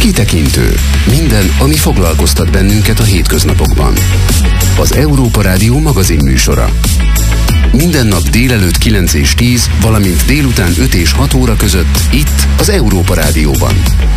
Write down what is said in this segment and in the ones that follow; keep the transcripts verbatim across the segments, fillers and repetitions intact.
Kitekintő. Minden, ami foglalkoztat bennünket a hétköznapokban. Az Európa Rádió magazinműsora. Minden nap délelőtt kilenc és tíz, valamint délután öt és hat óra között itt az Európa Rádióban.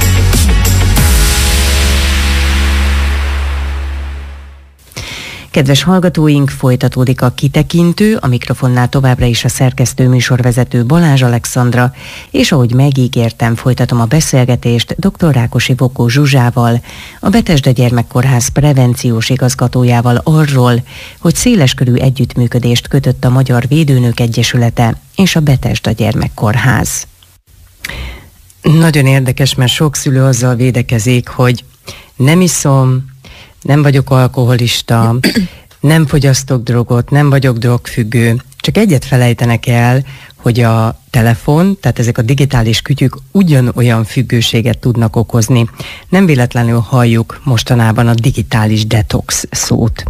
Kedves hallgatóink, folytatódik a Kitekintő, a mikrofonnál továbbra is a szerkesztő műsorvezető Balázs Alexandra, és ahogy megígértem, folytatom a beszélgetést dr. Rákosi Bokó Zsuzsával, a Betesda Gyermekkórház prevenciós igazgatójával arról, hogy széleskörű együttműködést kötött a Magyar Védőnők Egyesülete és a Betesda Gyermekkórház. Nagyon érdekes, mert sok szülő azzal védekezik, hogy nem iszom, nem vagyok alkoholista, nem fogyasztok drogot, nem vagyok drogfüggő. Csak egyet felejtenek el, hogy a telefon, tehát ezek a digitális kütyük ugyanolyan függőséget tudnak okozni. Nem véletlenül halljuk mostanában a digitális detox szót.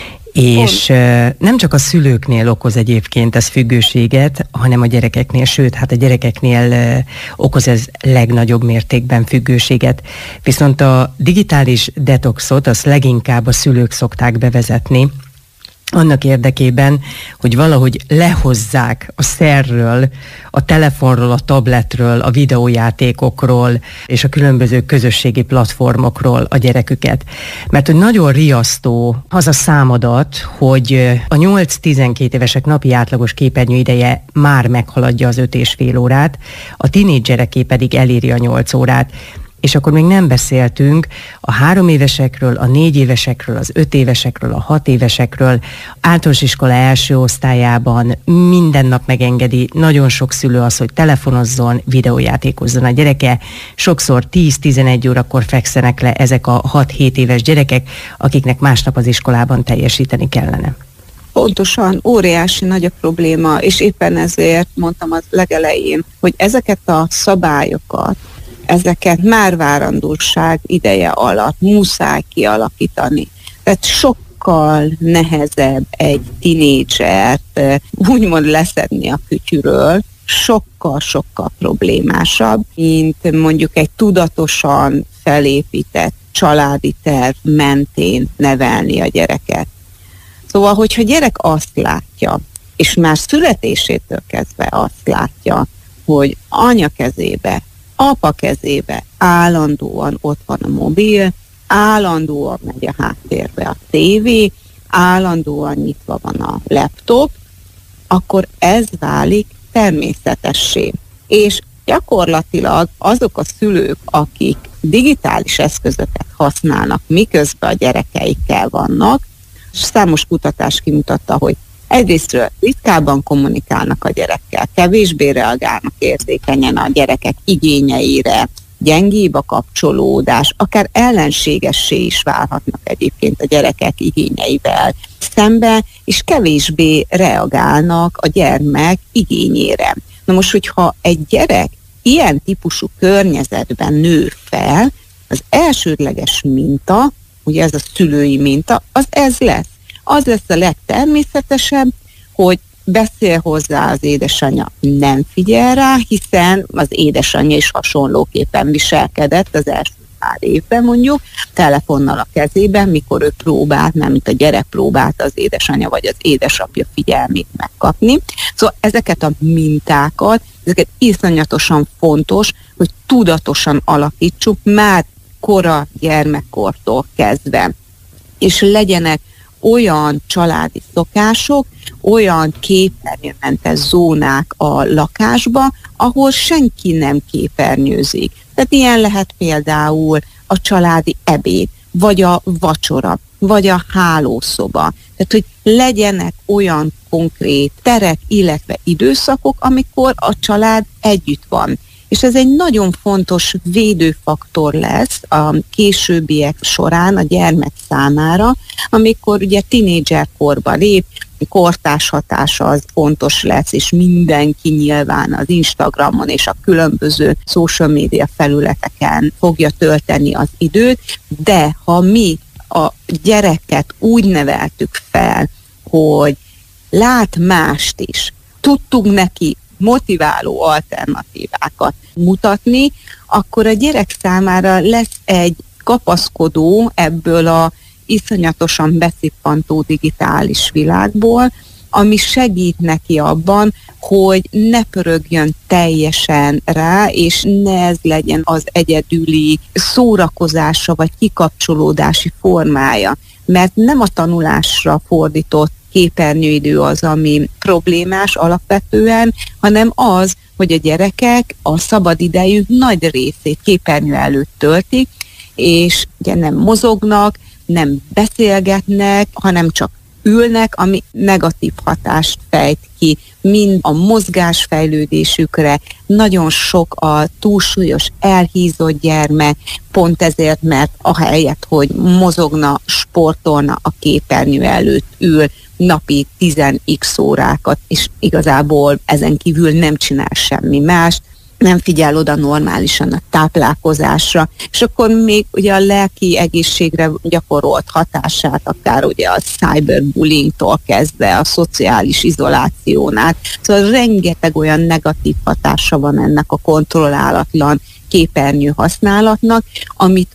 És Pont. nem csak a szülőknél okoz egyébként ez függőséget, hanem a gyerekeknél, sőt, hát a gyerekeknél okoz ez legnagyobb mértékben függőséget. Viszont a digitális detoxot azt leginkább a szülők szokták bevezetni, annak érdekében, hogy valahogy lehozzák a szerről, a telefonról, a tabletről, a videójátékokról és a különböző közösségi platformokról a gyereküket. Mert hogy nagyon riasztó az a számadat, hogy a nyolc-tizenkét évesek napi átlagos képernyő ideje már meghaladja az öt és fél órát, a tinédzsereké pedig eléri a nyolc órát. És akkor még nem beszéltünk a három évesekről, a négy évesekről, az öt évesekről, a hat évesekről. Általános iskola első osztályában minden nap megengedi nagyon sok szülő az, hogy telefonozzon, videójátékozzon a gyereke. Sokszor tíz-tizenegy órakor fekszenek le ezek a hat-hét éves gyerekek, akiknek másnap az iskolában teljesíteni kellene. Pontosan, óriási nagy a probléma, és éppen ezért mondtam az legelején, hogy ezeket a szabályokat, ezeket már várandóság ideje alatt muszáj kialakítani. Tehát sokkal nehezebb egy tinédzsert úgymond leszedni a kütyűről, sokkal-sokkal problémásabb, mint mondjuk egy tudatosan felépített családi terv mentén nevelni a gyereket. Szóval, hogyha gyerek azt látja, és már születésétől kezdve azt látja, hogy anya kezébe, apa kezébe állandóan ott van a mobil, állandóan megy a háttérbe a tévé, állandóan nyitva van a laptop, akkor ez válik természetessé. És gyakorlatilag azok a szülők, akik digitális eszközöket használnak, miközben a gyerekeikkel vannak, számos kutatás kimutatta, hogy egyrésztről ritkábban kommunikálnak a gyerekkel, kevésbé reagálnak érzékenyen a gyerekek igényeire, gyengébb a kapcsolódás, akár ellenségessé is válhatnak egyébként a gyerekek igényeivel szembe, és kevésbé reagálnak a gyermek igényére. Na most, hogyha egy gyerek ilyen típusú környezetben nő fel, az elsődleges minta, ugye ez a szülői minta, az ez lesz. Az lesz a legtermészetesebb, hogy beszél hozzá az édesanyja, nem figyel rá, hiszen az édesanyja is hasonlóképpen viselkedett az első pár évben mondjuk, telefonnal a kezében, mikor ő próbált, nem mint a gyerek próbálta az édesanyja vagy az édesapja figyelmét megkapni. Szóval ezeket a mintákat, ezeket iszonyatosan fontos, hogy tudatosan alakítsuk már kora gyermekkortól kezdve, és legyenek olyan családi szokások, olyan képernyőmentes zónák a lakásba, ahol senki nem képernyőzik. Tehát ilyen lehet például a családi ebéd, vagy a vacsora, vagy a hálószoba. Tehát, hogy legyenek olyan konkrét terek, illetve időszakok, amikor a család együtt van. És ez egy nagyon fontos védőfaktor lesz a későbbiek során a gyermek számára, amikor ugye tinédzserkorba lép, kortárs hatása az fontos lesz, és mindenki nyilván az Instagramon és a különböző social media felületeken fogja tölteni az időt, de ha mi a gyereket úgy neveltük fel, hogy lát mást is, tudtunk neki motiváló alternatívákat mutatni, akkor a gyerek számára lesz egy kapaszkodó ebből a iszonyatosan beszippantó digitális világból, ami segít neki abban, hogy ne pörögjön teljesen rá, és ne ez legyen az egyedüli szórakozása vagy kikapcsolódási formája. Mert nem a tanulásra fordított képernyőidő az, ami problémás alapvetően, hanem az, hogy a gyerekek a szabadidejük nagy részét képernyő előtt töltik, és ugye nem mozognak, nem beszélgetnek, hanem csak ülnek, ami negatív hatást fejt ki, mind a mozgásfejlődésükre. Nagyon sok a túlsúlyos, elhízott gyermek, pont ezért, mert ahelyett, hogy mozogna, sportolna, a képernyő előtt ül napi tíz x órákat, és igazából ezen kívül nem csinál semmi mást, nem figyel oda normálisan a táplálkozásra, és akkor még ugye a lelki egészségre gyakorolt hatását, akár ugye a cyberbullyingtól kezdve a szociális izoláción át. Szóval rengeteg olyan negatív hatása van ennek a kontrollálatlan képernyő használatnak, amit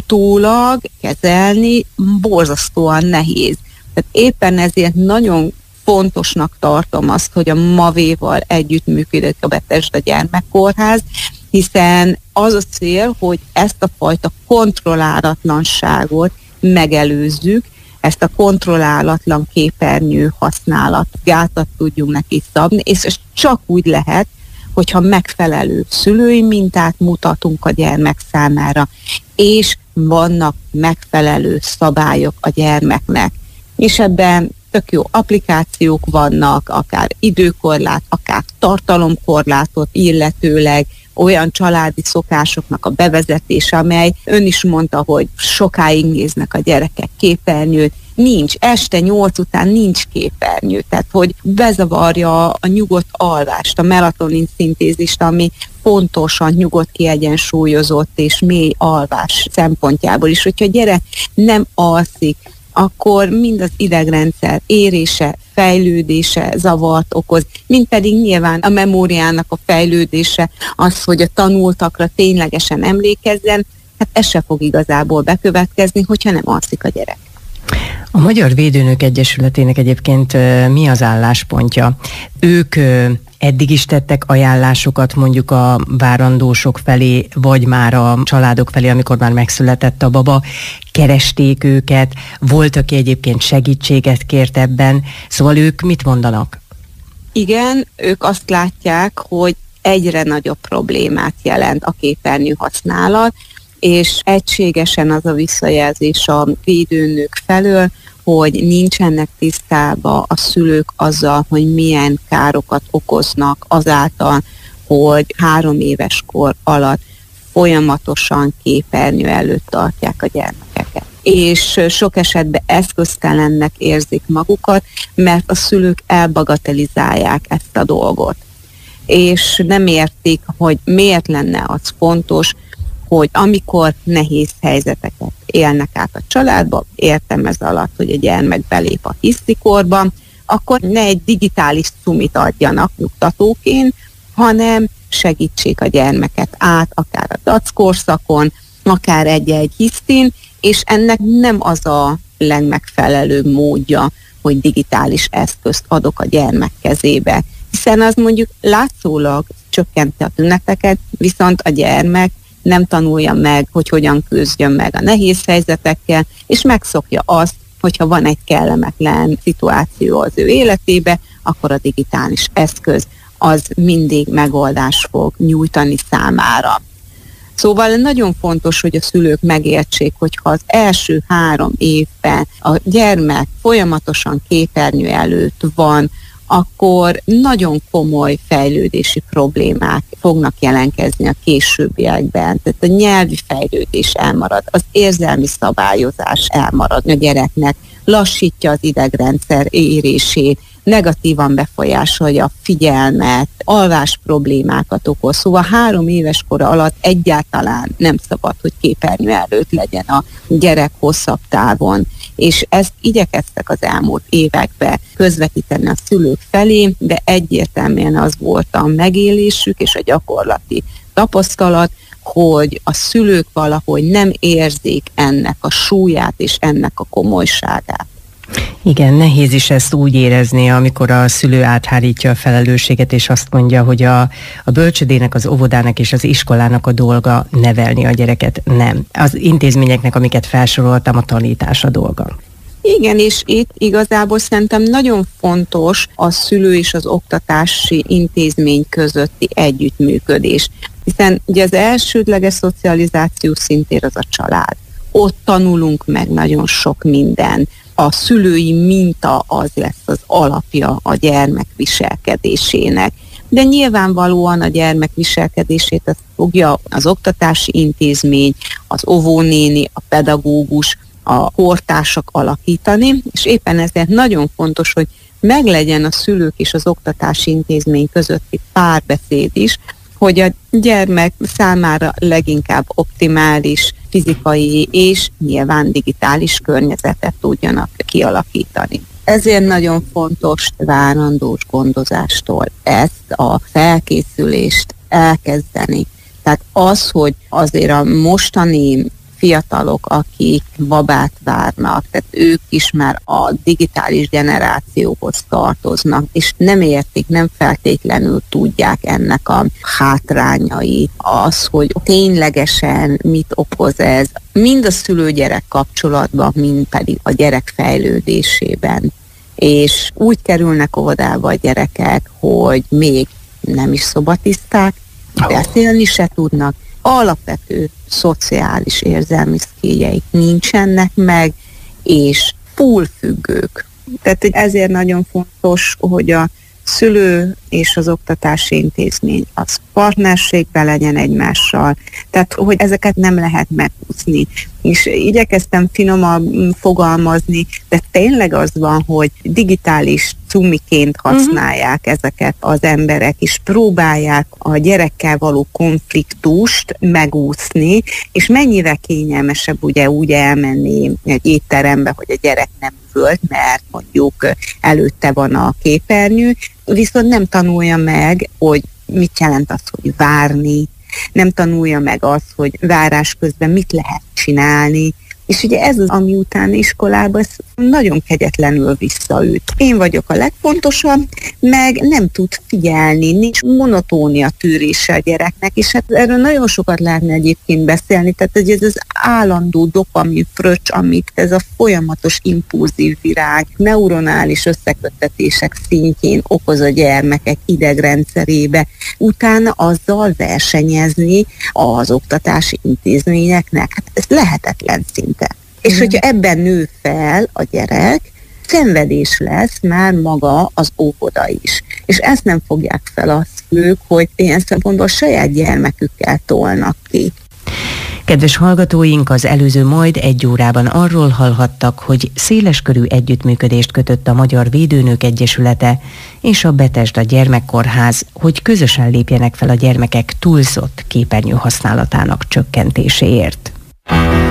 utólag kezelni borzasztóan nehéz. Tehát éppen ezért nagyon fontosnak tartom azt, hogy a mavéval együttműködik a Bethesda Gyermekkórház, hiszen az a cél, hogy ezt a fajta kontrollálatlanságot megelőzzük, ezt a kontrollálatlan képernyő használat gátat tudjunk neki szabni, és ez csak úgy lehet, hogyha megfelelő szülői mintát mutatunk a gyermek számára, és vannak megfelelő szabályok a gyermeknek. És ebben tök jó applikációk vannak, akár időkorlát, akár tartalomkorlátot illetőleg, olyan családi szokásoknak a bevezetése, amely ön is mondta, hogy sokáig néznek a gyerekek képernyőt, nincs, este nyolc után nincs képernyő, tehát hogy bezavarja a nyugodt alvást, a melatonin szintézist, ami pontosan nyugodt, kiegyensúlyozott és mély alvás szempontjából is. Hogyha a gyerek nem alszik, akkor mind az idegrendszer érése, fejlődése zavart okoz, mint pedig nyilván a memóriának a fejlődése, az, hogy a tanultakra ténylegesen emlékezzen, hát ez se fog igazából bekövetkezni, hogyha nem alszik a gyerek. A Magyar Védőnők Egyesületének egyébként mi az álláspontja? Ők eddig is tettek ajánlásokat mondjuk a várandósok felé, vagy már a családok felé, amikor már megszületett a baba, keresték őket, volt, aki egyébként segítséget kért ebben, szóval ők mit mondanak? Igen, ők azt látják, hogy egyre nagyobb problémát jelent a képernyő használat, és egységesen az a visszajelzés a védőnők felől, hogy nincsenek tisztában a szülők azzal, hogy milyen károkat okoznak azáltal, hogy három éves kor alatt folyamatosan képernyő előtt tartják a gyermekeket. És sok esetben eszköztelennek érzik magukat, mert a szülők elbagatelizálják ezt a dolgot. És nem értik, hogy miért lenne az fontos, hogy amikor nehéz helyzeteket élnek át a családba, értem ez alatt, hogy a gyermek belép a hisztikorba, akkor ne egy digitális cumit adjanak nyugtatóként, hanem segítsék a gyermeket át, akár a dac korszakon, akár egy-egy hisztin, és ennek nem az a legmegfelelőbb módja, hogy digitális eszközt adok a gyermek kezébe, hiszen az mondjuk látszólag csökkenti a tüneteket, viszont a gyermek nem tanulja meg, hogy hogyan küzdjön meg a nehéz helyzetekkel, és megszokja azt, hogyha van egy kellemetlen szituáció az ő életébe, akkor a digitális eszköz az mindig megoldást fog nyújtani számára. Szóval nagyon fontos, hogy a szülők megértsék, hogyha az első három évben a gyermek folyamatosan képernyő előtt van, akkor nagyon komoly fejlődési problémák fognak jelentkezni a későbbiekben. Tehát a nyelvi fejlődés elmarad, az érzelmi szabályozás elmarad a gyereknek, lassítja az idegrendszer érését, negatívan befolyásolja a figyelmet, alvás problémákat okoz. Szóval három éves kora alatt egyáltalán nem szabad, hogy képernyő előtt legyen a gyerek hosszabb távon. és ezt igyekeztek az elmúlt években közvetíteni a szülők felé, de egyértelműen az volt a megélésük és a gyakorlati tapasztalat, hogy a szülők valahogy nem érzik ennek a súlyát és ennek a komolyságát. Igen, nehéz is ezt úgy érezni, amikor a szülő áthárítja a felelősséget, és azt mondja, hogy a, a bölcsödének, az óvodának és az iskolának a dolga nevelni a gyereket. Nem. Az intézményeknek, amiket felsoroltam, a tanítás a dolga. Igen, és itt igazából szerintem nagyon fontos a szülő és az oktatási intézmény közötti együttműködés. Hiszen ugye az elsődleges szocializáció szintér az a család. Ott tanulunk meg nagyon sok minden. A szülői minta az lesz az alapja a gyermek viselkedésének. De nyilvánvalóan a gyermek viselkedését azt fogja az oktatási intézmény, az óvónéni, a pedagógus, a kortársak alakítani, és éppen ezért nagyon fontos, hogy meglegyen a szülők és az oktatási intézmény közötti párbeszéd is, hogy a gyermek számára leginkább optimális fizikai és nyilván digitális környezetet tudjanak kialakítani. Ezért nagyon fontos várandós gondozástól ezt a felkészülést elkezdeni. Tehát az, hogy azért a mostani fiatalok, akik babát várnak, tehát ők is már a digitális generációhoz tartoznak, és nem értik, nem feltétlenül tudják ennek a hátrányait, az, hogy ténylegesen mit okoz ez, mind a szülő-gyerek kapcsolatban, mind pedig a gyerek fejlődésében. És úgy kerülnek óvodába a gyerekek, hogy még nem is szobatiszták, beszélni se tudnak, alapvető szociális érzelmi szkíjeik nincsenek meg, és túlfüggők. Tehát ezért nagyon fontos, hogy a szülő és az oktatási intézmény az partnerségben legyen egymással, tehát hogy ezeket nem lehet megúszni. És igyekeztem finoman fogalmazni, de tényleg az van, hogy digitális cumiként használják uh-huh. ezeket az emberek, és próbálják a gyerekkel való konfliktust megúszni, és mennyire kényelmesebb ugye úgy elmenni egy étterembe, hogy a gyerek nem üvölt, mert mondjuk előtte van a képernyő, viszont nem tanulja meg, hogy mit jelent az, hogy várni, nem tanulja meg azt, hogy várás közben mit lehet csinálni, és ugye ez az, ami után iskolában nagyon kegyetlenül visszaüt. Én vagyok a legfontosabb, meg nem tud figyelni, nincs monotónia tűrése a gyereknek, és hát erről nagyon sokat lehetne egyébként beszélni, tehát ez az állandó dopamin fröccs, amit ez a folyamatos impulzív virág, neuronális összeköttetések szintjén okoz a gyermekek idegrendszerébe, utána azzal versenyezni az oktatási intézményeknek, hát ez lehetetlen szint. És mm. hogyha ebben nő fel a gyerek, szenvedés lesz már maga az óvoda is. És ezt nem fogják fel a szülők, hogy ilyen szempontból a saját gyermekükkel tolnak ki. Kedves hallgatóink, az előző majd egy órában arról hallhattak, hogy széleskörű együttműködést kötött a Magyar Védőnők Egyesülete és a Bethesda Gyermekkórház, hogy közösen lépjenek fel a gyermekek túlzott képernyő használatának csökkentéséért.